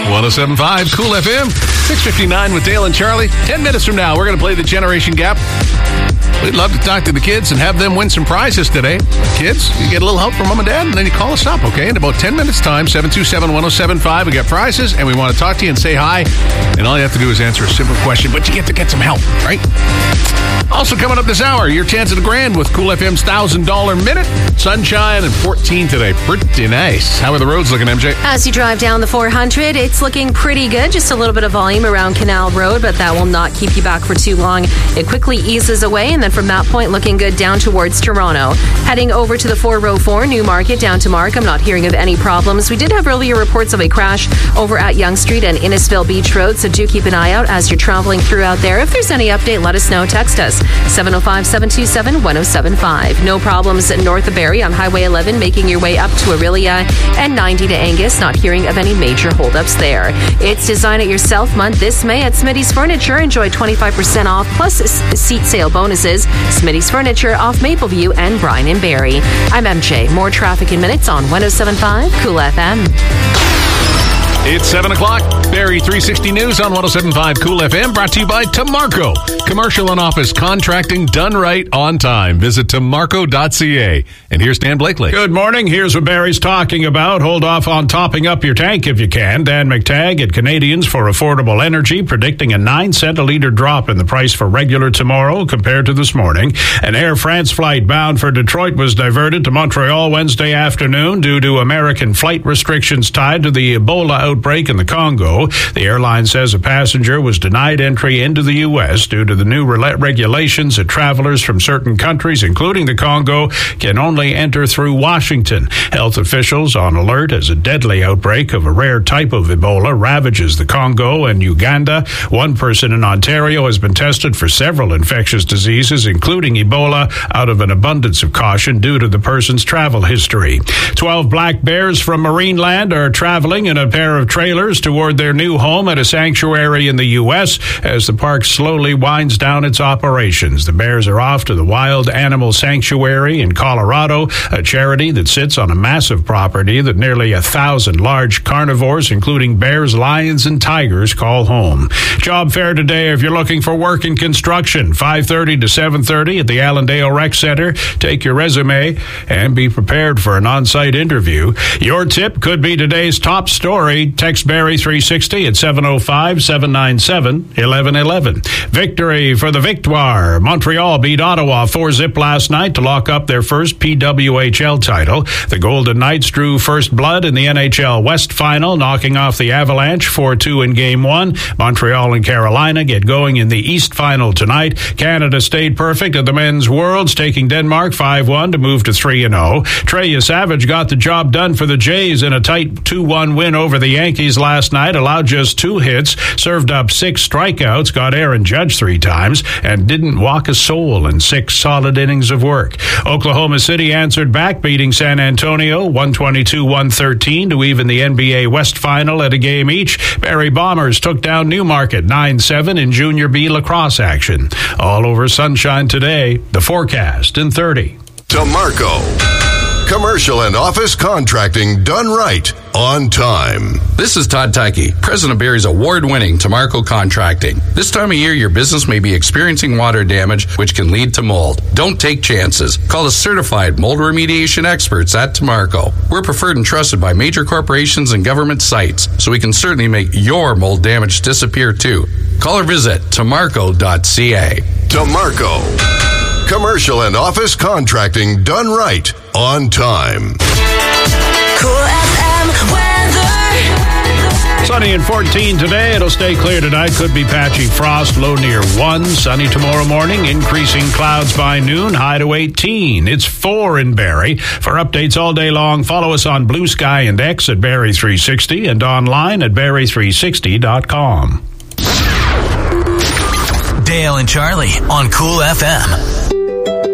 107.5 Cool FM, 6:59 with Dale and Charlie. 10 minutes from now, we're going to play the Generation Gap. We'd love to talk to the kids and have them win some prizes today. Kids, you get a little help from mom and dad, and then you call us up, okay? In about 10 minutes' time, 727-1075. We got prizes, and we want to talk to you and say hi. And all you have to do is answer a simple question, but you get to get some help, right? Also coming up this hour, your chance at $1,000 with Cool FM's $1,000 Minute. Sunshine and 14 today. Pretty nice. How are the roads looking, MJ? As you drive down the 400, it's looking pretty good. Just a little bit of volume around Canal Road, but that will not keep you back for too long. It quickly eases away, and then from that point, looking good down towards Toronto. Heading over to the 404 Newmarket down to Markham, not hearing of any problems. We did have earlier reports of a crash over at Yonge Street and Innisfil Beach Road, so do keep an eye out as you're traveling through out there. If there's any update, let us know. Text us, 705-727-1075. No problems north of Barrie on Highway 11, making your way up to Aurelia, and 90 to Angus, not hearing of any major holdups there. It's Design It Yourself month this May at Smitty's Furniture. Enjoy 25% off plus seat sale bonuses. Smitty's Furniture off Mapleview and Bryan and Barrie. I'm MJ. More traffic in minutes on 107.5 Cool FM. It's 7 o'clock. Barrie 360 News on 107.5 Cool FM, brought to you by Tamarco. Commercial and office contracting done right on time. Visit tamarco.ca. And here's Dan Blakely. Good morning. Here's what Barrie's talking about. Hold off on topping up your tank if you can. Dan McTagg at Canadians for Affordable Energy predicting a 9-cent a litre drop in the price for regular tomorrow compared to this morning. An Air France flight bound for Detroit was diverted to Montreal Wednesday afternoon due to American flight restrictions tied to the Ebola outbreak in the Congo. The airline says a passenger was denied entry into the U.S. due to the new regulations that travelers from certain countries, including the Congo, can only enter through Washington. Health officials on alert as a deadly outbreak of a rare type of Ebola ravages the Congo and Uganda. One person in Ontario has been tested for several infectious diseases, including Ebola, out of an abundance of caution due to the person's travel history. 12 black bears from Marineland are traveling in a pair of trailers toward their new home at a sanctuary in the U.S. as the park slowly winds down its operations. The bears are off to the Wild Animal Sanctuary in Colorado, a charity that sits on a massive property that nearly 1,000 large carnivores, including bears, lions, and tigers, call home. Job fair today if you're looking for work in construction, 5:30 to 7:30 at the Allendale Rec Center. Take your resume and be prepared for an on-site interview. Your tip could be today's top story. Text Barrie 360 at 705-797-1111. Victory for the Victoire. Montreal beat Ottawa 4-0 last night to lock up their first PWHL title. The Golden Knights drew first blood in the NHL West Final, knocking off the Avalanche 4-2 in Game 1. Montreal and Carolina get going in the East Final tonight. Canada stayed perfect at the Men's Worlds, taking Denmark 5-1 to move to 3-0. Trey Savage got the job done for the Jays in a tight 2-1 win over the Yankees last night, allowed just 2 hits, served up 6 strikeouts, got Aaron Judge 3 times, and didn't walk a soul in 6 solid innings of work. Oklahoma City answered back, beating San Antonio 122-113 to even the NBA West Final at a game each. Barrie Bombers took down Newmarket 9-7 in Junior B lacrosse action. All over sunshine today, the forecast in 30. Tamarco. Commercial and office contracting done right on time. This is Todd Tyke, president of Barrie's award-winning Tamarco Contracting. This time of year, your business may be experiencing water damage, which can lead to mold. Don't take chances. Call the certified mold remediation experts at Tamarco. We're preferred and trusted by major corporations and government sites, so we can certainly make your mold damage disappear too. Call or visit tamarco.ca. Tamarco. Commercial and office contracting done right on time. Cool FM weather. Sunny and 14 today. It'll stay clear tonight. Could be patchy frost, low near 1. Sunny tomorrow morning. Increasing clouds by noon. High to 18. It's 4 in Barrie. For updates all day long, follow us on Blue Sky and X at Barrie 360 and online at Barrie360.com. Dale and Charlie on Cool FM.